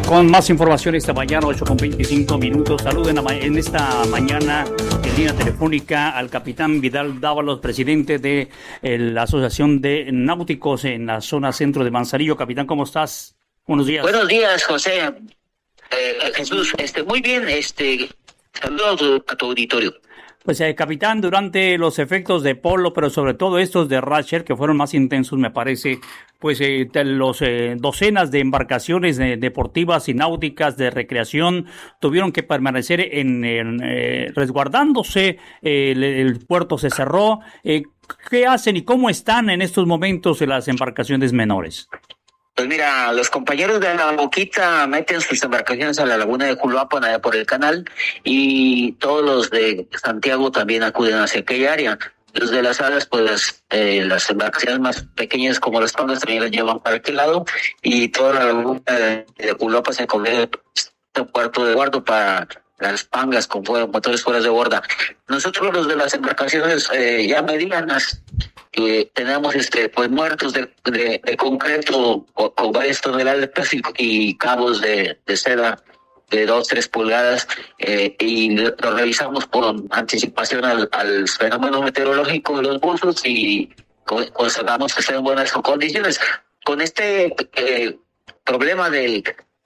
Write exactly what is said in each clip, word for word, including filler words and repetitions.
con más información esta mañana, ocho con veinticinco minutos. Saluden en esta mañana en línea telefónica al capitán Vidal Dávalos, presidente de eh, la Asociación de Náuticos en la zona centro de Manzanillo. Capitán, ¿cómo estás? Buenos días. Buenos días, José. Eh, Jesús, este, muy bien, este, saludos a tu, a tu auditorio. Pues, eh, capitán, durante los efectos de Polo, pero sobre todo estos de Rachel, que fueron más intensos, me parece, pues eh, los eh, docenas de embarcaciones de, deportivas y náuticas de recreación tuvieron que permanecer en, en eh, resguardándose, eh, el, el puerto se cerró. Eh, ¿Qué hacen y cómo están en estos momentos las embarcaciones menores? Pues mira, los compañeros de la Boquita meten sus embarcaciones a la laguna de Juluapan, allá por el canal, y todos los de Santiago también acuden hacia aquella área. Los de las alas, pues eh, las embarcaciones más pequeñas como las tondas también las llevan para aquel lado, y toda la laguna de, de Juluapan se convierte en puerto de guardo para las pangas con motores fuera de borda. Nosotros los de las embarcaciones eh, ya medianas, que tenemos este pues muertos de, de, de concreto con, con varias toneladas de plástico y cabos de, de seda de dos, tres pulgadas, eh, y lo revisamos con anticipación al, al fenómeno meteorológico de los buzos y constatamos que están en buenas condiciones. Con este eh, problema del,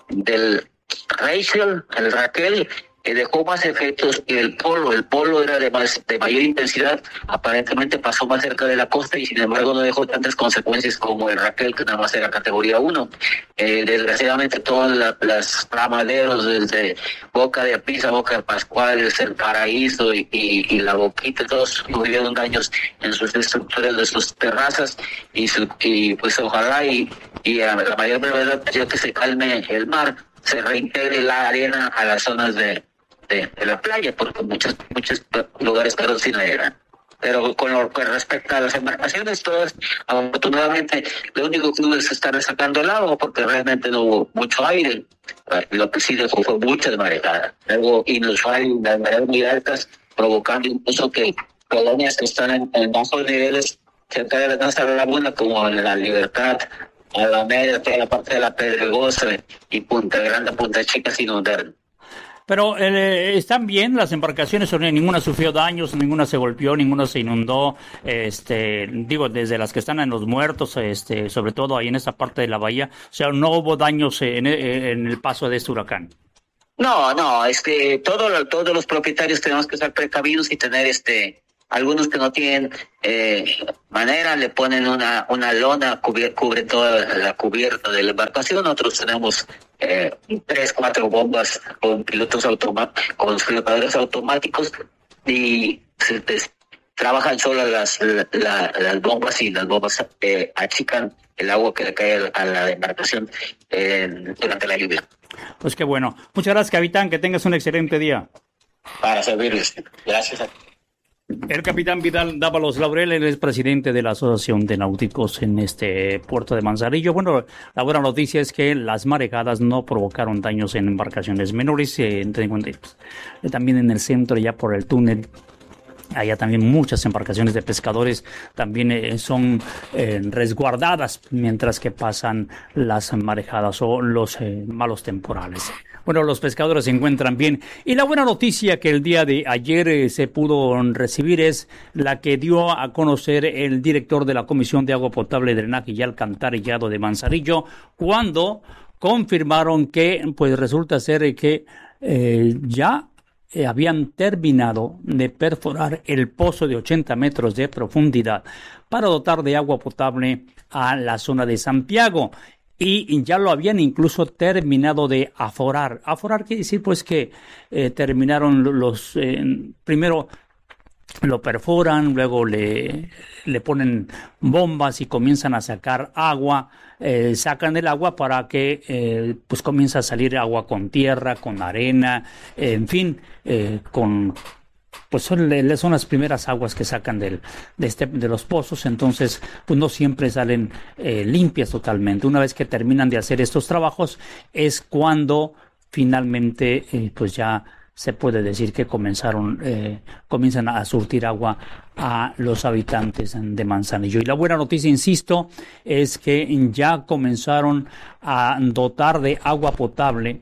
del Rachel, el Raquel, que dejó más efectos que el Polo. El Polo era de, más, de mayor intensidad, aparentemente pasó más cerca de la costa y sin embargo no dejó tantas consecuencias como el Raquel, que nada más era categoría uno. Eh, desgraciadamente todas la, las ramaderos desde Boca de Apisa, Boca de Pascuales, el Paraíso y, y, y la Boquita, todos tuvieron daños en sus estructuras de sus terrazas y, su, y pues ojalá y, y a la mayor brevedad, ya que se calme el mar, se reintegre la arena a las zonas de De, de la playa, porque muchos muchos lugares quedaron sin arena. Pero con lo que respecta a las embarcaciones, todas, afortunadamente, lo único que hubo es estar sacando el agua, porque realmente no hubo mucho aire. Lo que sí dejó fue mucha marejada, algo inusual, las mareas muy altas, provocando incluso que colonias que están en, en bajos niveles, cerca de la Danza de la Laguna, como en La Libertad, Alameda, toda la parte de la Pedregosa y Punta Grande, Punta Chica, se inundaron. Pero eh, están bien las embarcaciones, ninguna sufrió daños, ninguna se golpeó, ninguna se inundó, este, digo, desde las que están en Los Muertos, este, sobre todo ahí en esa parte de la bahía, o sea, no hubo daños en, en el paso de este huracán. No, no, es que todo, todos los propietarios tenemos que estar precavidos y tener este, algunos que no tienen eh, manera, le ponen una, una lona, cubre, cubre toda la cubierta de la embarcación. Otros tenemos eh, tres, cuatro bombas con pilotos automáticos, con flotadores automáticos, y se, se, trabajan solo las, la, la, las bombas, y las bombas eh, achican el agua que le cae a la embarcación eh, durante la lluvia. Pues qué bueno. Muchas gracias, capitán. Que tengas un excelente día. Para servirles. Gracias a El capitán Vidal Dávalos Laurel, él es presidente de la Asociación de Náuticos en este puerto de Manzanillo. Bueno, la buena noticia es que las marejadas no provocaron daños en embarcaciones menores. Eh, también en el centro, ya por el túnel, allá también muchas embarcaciones de pescadores también eh, son eh, resguardadas mientras que pasan las marejadas o los eh, malos temporales. Bueno, los pescadores se encuentran bien. Y la buena noticia que el día de ayer eh, se pudo recibir es la que dio a conocer el director de la Comisión de Agua Potable, Drenaje y Alcantarillado de Manzanillo, cuando confirmaron que, pues resulta ser que eh, ya eh, habían terminado de perforar el pozo de ochenta metros de profundidad para dotar de agua potable a la zona de Santiago. Y ya lo habían incluso terminado de aforar. Aforar quiere decir pues que eh, terminaron los, eh, primero lo perforan, luego le, le ponen bombas y comienzan a sacar agua, eh, sacan el agua para que eh, pues comienza a salir agua con tierra, con arena, eh, en fin, eh, con... pues son, son las primeras aguas que sacan del, de, este, de los pozos, entonces pues no siempre salen eh, limpias totalmente. Una vez que terminan de hacer estos trabajos es cuando finalmente eh, pues ya se puede decir que comenzaron, eh, comienzan a surtir agua a los habitantes de Manzanillo. Y la buena noticia, insisto, es que ya comenzaron a dotar de agua potable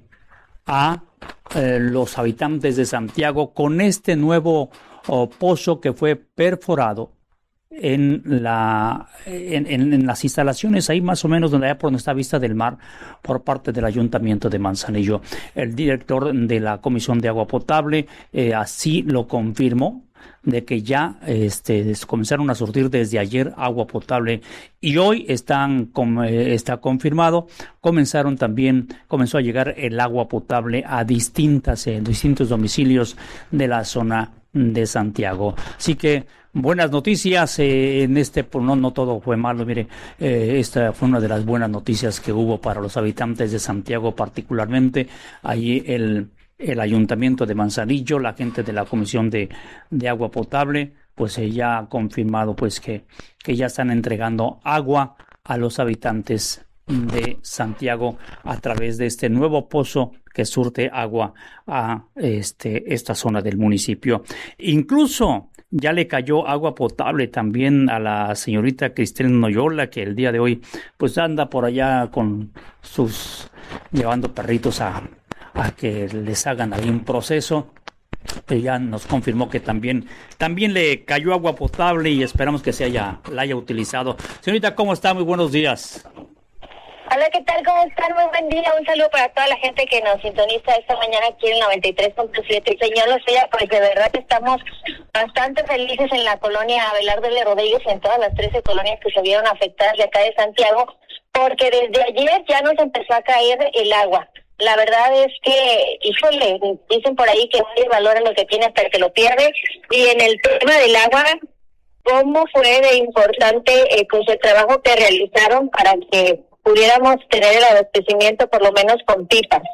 a eh, los habitantes de Santiago con este nuevo oh, pozo que fue perforado en la en, en, en las instalaciones ahí más o menos donde allá por donde está Vista del Mar por parte del Ayuntamiento de Manzanillo. El director de la Comisión de Agua Potable eh, así lo confirmó, de que ya este, comenzaron a surtir desde ayer agua potable y hoy están com, eh, está confirmado, comenzaron también, comenzó a llegar el agua potable a distintas, eh, distintos domicilios de la zona de Santiago. Así que buenas noticias eh, en este, pues no, no todo fue malo, mire, eh, esta fue una de las buenas noticias que hubo para los habitantes de Santiago, particularmente allí el, el Ayuntamiento de Manzanillo, la gente de la Comisión de, de Agua Potable, pues eh, ya ha confirmado pues que, que ya están entregando agua a los habitantes de Santiago a través de este nuevo pozo que surte agua a este, esta zona del municipio. Incluso ya le cayó agua potable también a la señorita Cristina Noyola, que el día de hoy pues anda por allá con sus, llevando perritos a, a que les hagan ahí un proceso. Ella nos confirmó que también, también le cayó agua potable y esperamos que se haya, la haya utilizado. Señorita, ¿cómo está? Muy buenos días. Hola, ¿qué tal? ¿Cómo están? Muy buen día. Un saludo para toda la gente que nos sintoniza esta mañana aquí en el noventa y tres punto siete. Señor Lozoya, pues de verdad que estamos bastante felices en la colonia Abelardo L. Rodríguez y en todas las trece colonias que se vieron afectadas de acá de Santiago, porque desde ayer ya nos empezó a caer el agua. La verdad es que, híjole, dicen por ahí que nadie valora lo que tiene hasta que lo pierde. Y en el tema del agua, ¿cómo fue de importante eh, pues el trabajo que realizaron para que pudiéramos tener el abastecimiento por lo menos con pipas?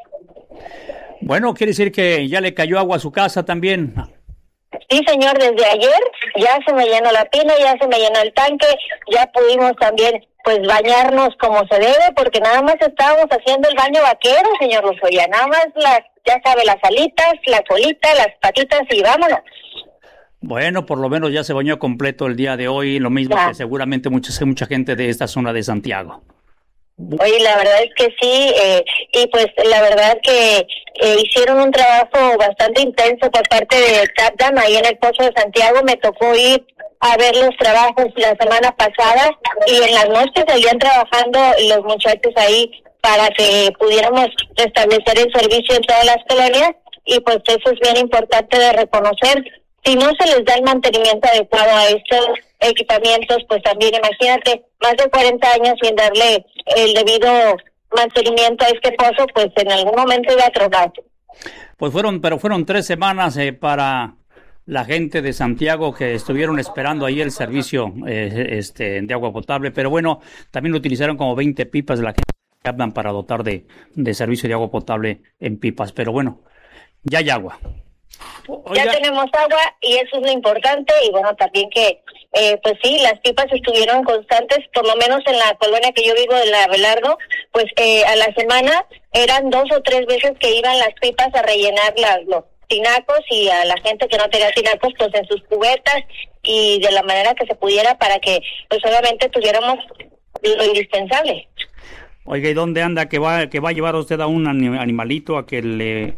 Bueno, quiere decir que ya le cayó agua a su casa también. Sí, señor, desde ayer ya se me llenó la pila, ya se me llenó el tanque, ya pudimos también pues bañarnos como se debe, porque nada más estábamos haciendo el baño vaquero, señor Lozoya, nada más las, ya sabe, las alitas, la colita, las patitas y vámonos. Bueno, por lo menos ya se bañó completo el día de hoy, lo mismo ya. Que seguramente mucha, mucha gente de esta zona de Santiago. Oye, la verdad es que sí, eh, y pues la verdad que eh, hicieron un trabajo bastante intenso por parte de CAPDAM ahí en el Pozo de Santiago. Me tocó ir a ver los trabajos la semana pasada y en las noches seguían trabajando los muchachos ahí para que pudiéramos restablecer el servicio en todas las colonias, y pues eso es bien importante de reconocer. Si no se les da el mantenimiento adecuado a estos equipamientos, pues también imagínate, más de cuarenta años sin darle el debido mantenimiento a este pozo, pues en algún momento iba a tronar. Pues fueron, pero fueron tres semanas eh, para la gente de Santiago que estuvieron esperando ahí el servicio eh, este de agua potable, pero bueno, también utilizaron como veinte pipas de la gente que hablan para dotar de, de servicio de agua potable en pipas, pero bueno, ya hay agua. Oiga. Ya tenemos agua y eso es lo importante, y bueno, también que eh, pues sí, las pipas estuvieron constantes, por lo menos en la colonia que yo vivo de la Abelardo, pues eh, a la semana eran dos o tres veces que iban las pipas a rellenar las, los tinacos, y a la gente que no tenía tinacos pues en sus cubetas y de la manera que se pudiera, para que pues obviamente tuviéramos lo indispensable. Oiga, ¿y dónde anda que va que va a llevar usted a un animalito a que le...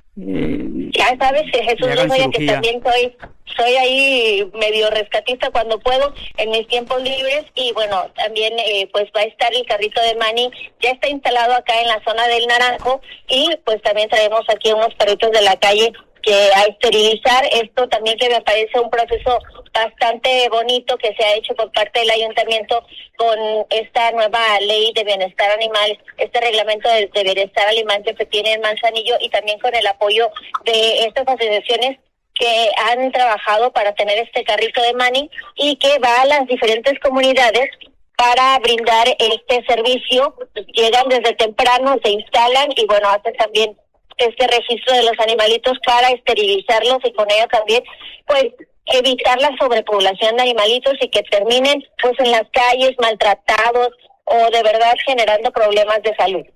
Eh, ya sabes, Jesús Lozoya, que también soy soy ahí medio rescatista cuando puedo en mis tiempos libres, y bueno, también eh, pues va a estar el carrito de Manny, ya está instalado acá en la zona del Naranjo, y pues también traemos aquí unos perritos de la calle que a esterilizar. Esto también que me parece un proceso bastante bonito que se ha hecho por parte del ayuntamiento con esta nueva ley de bienestar animal, este reglamento de, de bienestar animal que se tiene en Manzanillo, y también con el apoyo de estas asociaciones que han trabajado para tener este carrito de Manny, y que va a las diferentes comunidades para brindar este servicio. Llegan desde temprano, se instalan y bueno, hacen también este registro de los animalitos para esterilizarlos, y con ello también pues evitar la sobrepoblación de animalitos y que terminen pues en las calles maltratados o de verdad generando problemas de salud.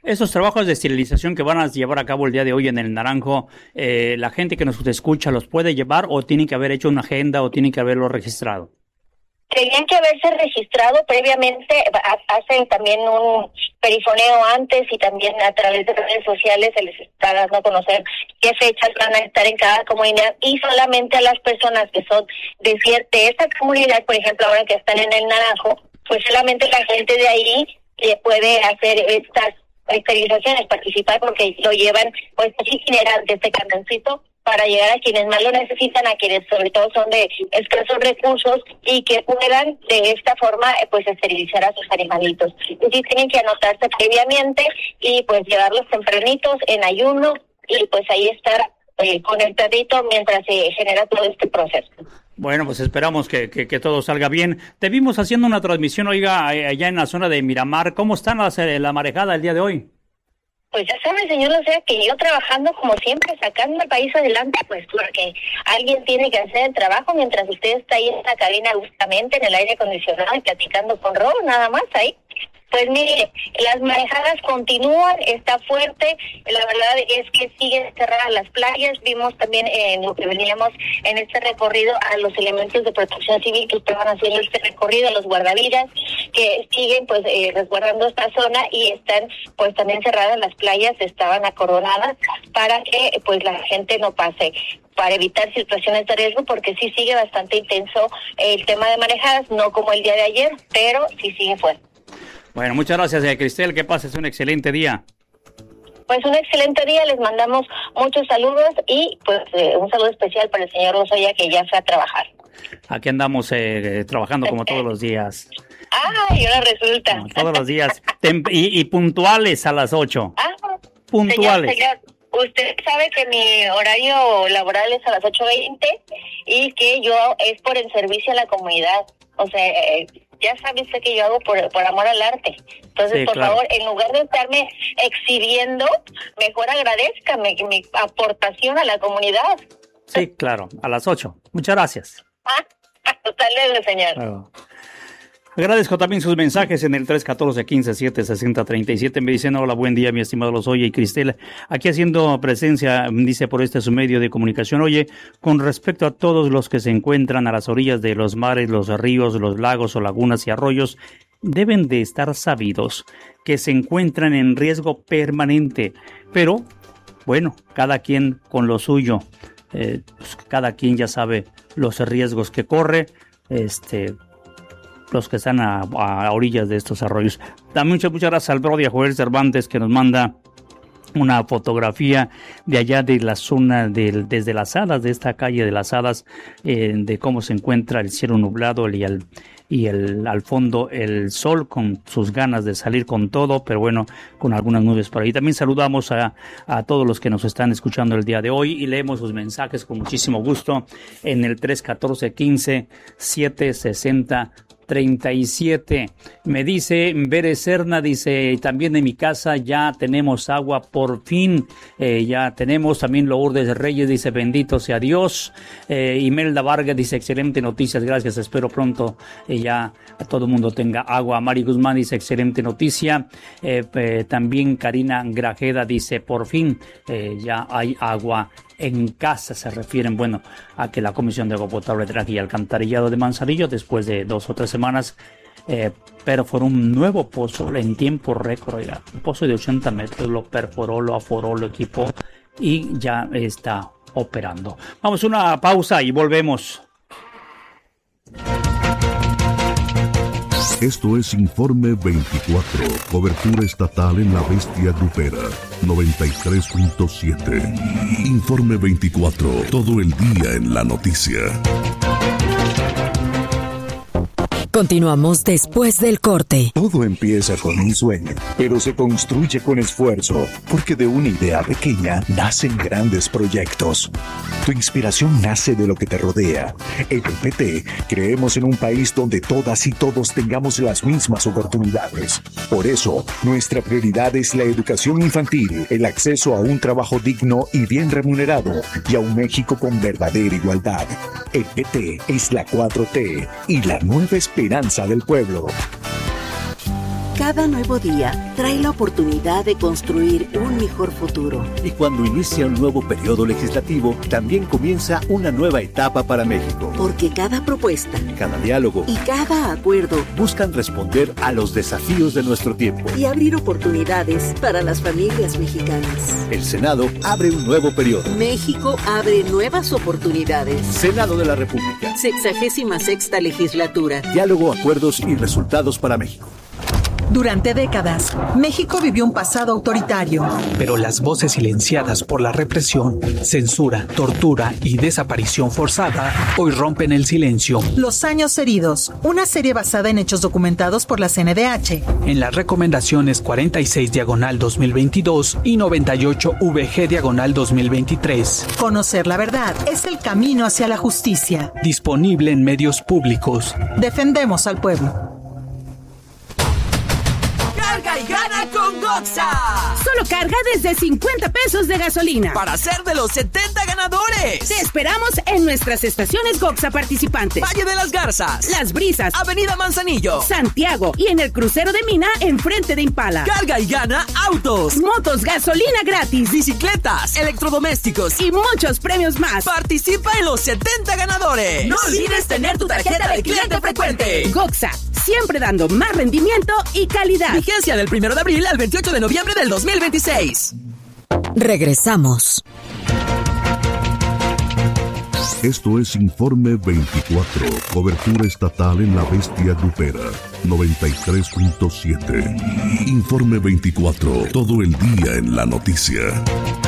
Esos trabajos de esterilización que van a llevar a cabo el día de hoy en el Naranjo, eh, ¿la gente que nos escucha los puede llevar o tienen que haber hecho una agenda o tienen que haberlo registrado? Tenían que haberse registrado previamente, hacen también un perifoneo antes y también a través de redes sociales se les está dando a conocer qué fechas van a estar en cada comunidad y solamente a las personas que son de, de esa comunidad, por ejemplo, ahora que están en el Naranjo, pues solamente la gente de ahí eh, puede hacer estas esterilizaciones, participar porque lo llevan pues itinerante este camioncito para llegar a quienes más lo necesitan, a quienes sobre todo son de escasos recursos y que puedan de esta forma pues esterilizar a sus animalitos. Y sí tienen que anotarse previamente y pues llevarlos tempranitos en ayuno y pues ahí estar eh, con el perrito mientras se genera todo este proceso. Bueno, pues esperamos que, que, que todo salga bien. Te vimos haciendo una transmisión, oiga, allá en la zona de Miramar. ¿Cómo están las, la marejada el día de hoy? Pues ya sabe, señor, o sea, que yo trabajando como siempre, sacando el país adelante, pues porque alguien tiene que hacer el trabajo mientras usted está ahí en la cabina justamente en el aire acondicionado y platicando con Ro, nada más ahí. Pues mire, las marejadas continúan, está fuerte, la verdad es que siguen cerradas las playas, vimos también en lo que veníamos en este recorrido a los elementos de protección civil que estaban haciendo este recorrido, los guardavidas que siguen pues eh, resguardando esta zona y están pues también cerradas las playas, estaban acordonadas para que pues la gente no pase, para evitar situaciones de riesgo, porque sí sigue bastante intenso el tema de marejadas, no como el día de ayer, pero sí sigue fuerte. Bueno, muchas gracias, eh, Cristel, que pases un excelente día. Pues un excelente día, les mandamos muchos saludos y pues eh, un saludo especial para el señor Lozoya que ya fue a trabajar. Aquí andamos eh, trabajando como todos los días. Ah, y ahora resulta. Como todos los días, Tem- y, y puntuales a las ocho. Ah, puntuales. Señor, señor, usted sabe que mi horario laboral es a las ocho veinte y que yo es por el servicio a la comunidad. O sea, eh, ya sabe usted que yo hago por, por amor al arte. Entonces, sí, por claro. favor, en lugar de estarme exhibiendo, mejor agradézcame mi aportación a la comunidad. Sí, claro, a las ocho. Muchas gracias. Ah, hasta luego, señor. Claro. Agradezco también sus mensajes en el tres uno cuatro, uno cinco siete, seis cero tres siete. Me dicen, hola, buen día, mi estimado Lozoya y Cristel. Aquí haciendo presencia, dice por este su medio de comunicación. Oye, con respecto a todos los que se encuentran a las orillas de los mares, los ríos, los lagos o lagunas y arroyos, deben de estar sabidos que se encuentran en riesgo permanente. Pero, bueno, cada quien con lo suyo. Eh, pues cada quien ya sabe los riesgos que corre. Este... los que están a, a orillas de estos arroyos. También muchas, muchas gracias al Brody, a Joel Cervantes, que nos manda una fotografía de allá de la zona del, desde las Hadas, de esta calle de las Hadas, eh, de cómo se encuentra el cielo nublado y, el, y el, al fondo el sol con sus ganas de salir con todo, pero bueno, con algunas nubes por ahí. También saludamos a, a todos los que nos están escuchando el día de hoy y leemos sus mensajes con muchísimo gusto en el tres uno cuatro, uno cinco siete seis cero treinta y siete. Me dice Bere Serna, dice, también en mi casa ya tenemos agua por fin, eh, ya tenemos. También Lourdes Reyes dice, bendito sea Dios. eh, Imelda Vargas dice, excelente noticias, gracias, espero pronto eh, ya a todo el mundo tenga agua. Mari Guzmán dice, excelente noticia. eh, eh, también Karina Grajeda dice, por fin eh, ya hay agua en casa. Se refieren, bueno, a que la Comisión de Agua Potable, Drenaje y Alcantarillado de Manzanillo, después de dos o tres semanas, eh, perforó un nuevo pozo en tiempo récord. Oiga, un pozo de ochenta metros, lo perforó, lo aforó, lo equipó y ya está operando. Vamos a una pausa y volvemos. Esto es Informe veinticuatro, cobertura estatal en la bestia grupera, noventa y tres punto siete. Informe veinticuatro, todo el día en la noticia. Continuamos después del corte. Todo empieza con un sueño, pero se construye con esfuerzo, porque de una idea pequeña nacen grandes proyectos. Tu inspiración nace de lo que te rodea. En el P T creemos en un país donde todas y todos tengamos las mismas oportunidades. Por eso, nuestra prioridad es la educación infantil, el acceso a un trabajo digno y bien remunerado, y a un México con verdadera igualdad. El P T es la cuatro T y la nueva esperanza del pueblo. Cada nuevo día trae la oportunidad de construir un mejor futuro. Y cuando inicia un nuevo periodo legislativo, también comienza una nueva etapa para México. Porque cada propuesta, cada diálogo y cada acuerdo buscan responder a los desafíos de nuestro tiempo y abrir oportunidades para las familias mexicanas. El Senado abre un nuevo periodo. México abre nuevas oportunidades. Senado de la República. Sexagésima sexta legislatura. Diálogo, acuerdos y resultados para México. Durante décadas, México vivió un pasado autoritario. Pero las voces silenciadas por la represión, censura, tortura y desaparición forzada hoy rompen el silencio. Los años heridos, una serie basada en hechos documentados por la C N D H. En las recomendaciones cuarenta y seis diagonal dos mil veintidós y noventa y ocho V G diagonal dos mil veintitrés. Conocer la verdad es el camino hacia la justicia. Disponible en medios públicos. Defendemos al pueblo. Carga y gana con Goxa. Solo carga desde cincuenta pesos de gasolina. Para ser de los setenta ganadores. Te esperamos en nuestras estaciones Goxa participantes. Valle de las Garzas, Las Brisas, Avenida Manzanillo, Santiago y en el crucero de Mina enfrente de Impala. Carga y gana autos, motos, gasolina gratis, bicicletas, electrodomésticos y muchos premios más. Participa en los setenta ganadores. No olvides tener tu tarjeta de cliente frecuente. Goxa, siempre dando más rendimiento y calidad. Vigencia del primero de abril al veintiocho de noviembre del dos mil veintiséis. Regresamos. Esto es Informe veinticuatro, cobertura estatal en la bestia grupera, noventa y tres punto siete. Informe veinticuatro, todo el día en la noticia.